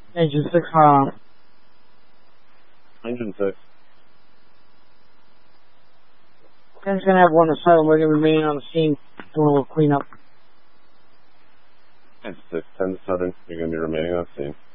Engine 6 on. Engine 6. Ken's gonna have 1 to 7. We're gonna remain on the scene doing a little cleanup. Engine 6, 10 to 7. You're gonna be remaining on scene.